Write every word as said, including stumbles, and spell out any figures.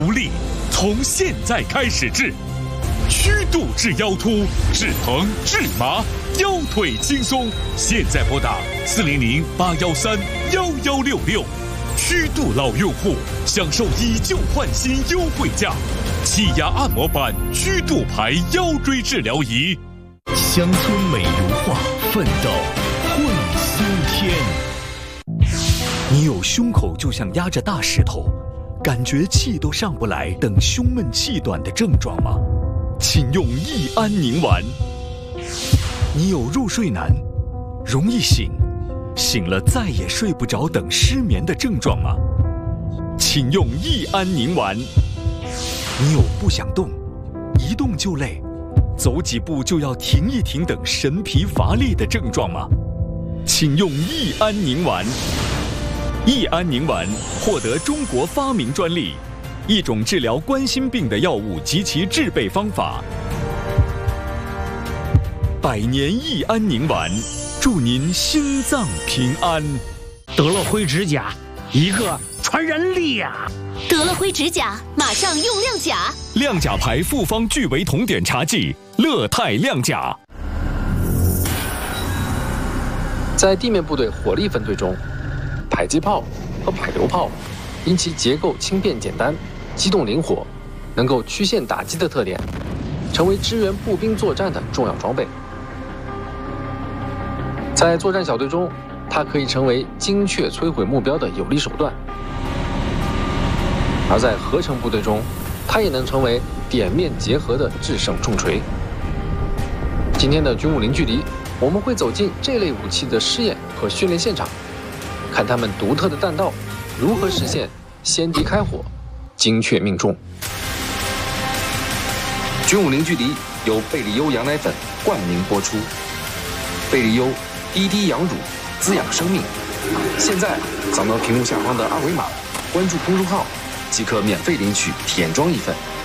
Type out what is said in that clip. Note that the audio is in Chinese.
无力从现在开始治，虚度治腰突、治疼、治麻，腰腿轻松。现在拨打四零零八幺三幺幺六六，虚度老用户享受以旧换新优惠价，气压按摩板虚度牌腰椎治疗仪。 乡村美如画，奋斗会苏天。你有胸口就像压着大石头，感觉气都上不来等胸闷气短的症状吗？请用益安宁丸。你有入睡难、容易醒、醒了再也睡不着等失眠的症状吗？请用益安宁丸。你有不想动、一动就累、走几步就要停一停等神疲乏力的症状吗？请用益安宁丸。益安宁丸获得中国发明专利，一种治疗冠心病的药物及其制备方法。百年益安宁丸，祝您心脏平安。 得了灰指甲，一个传染力呀！ 得了灰指甲，马上用亮甲。 亮甲牌复方聚维酮碘茶剂，乐泰亮甲。 在地面部队火力分队中，迫击炮和迫流炮因其结构轻便简单、机动灵活，能够曲线打击的特点，成为支援步兵作战的重要装备。在作战小队中，它可以成为精确摧毁目标的有力手段；而在合成部队中，它也能成为点面结合的制胜重锤。今天的军务零距离，我们会走进这类武器的试验和训练现场，看他们独特的弹道如何实现先敌开火、精确命中。 军武零距离由贝利优羊奶粉冠名播出。贝利优滴滴羊乳，滋养生命。现在扫描屏幕下方的二维码，关注公众号，即可免费领取体验装一份。